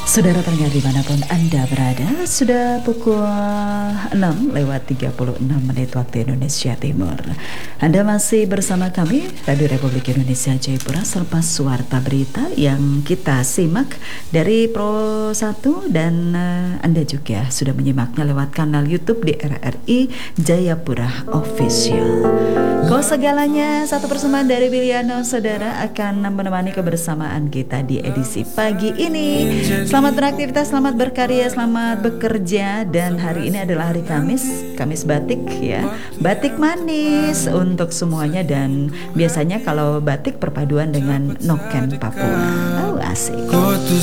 Saudara pendengar dimanapun Anda berada, sudah pukul 6:36 waktu Indonesia Timur. Anda masih bersama kami, Radio Republik Indonesia Jayapura, selepas Warta Berita yang kita simak dari Pro 1 dan Anda juga sudah menyimaknya lewat kanal YouTube di RRI Jayapura Official. Kau segalanya, satu persembahan dari Biliano, saudara akan menemani kebersamaan kita di edisi pagi ini. Selamat beraktivitas, selamat berkarya, selamat bekerja. Dan hari ini adalah hari Kamis batik ya. Batik manis untuk semuanya. Dan biasanya kalau batik perpaduan dengan noken Papua. Oh, asik.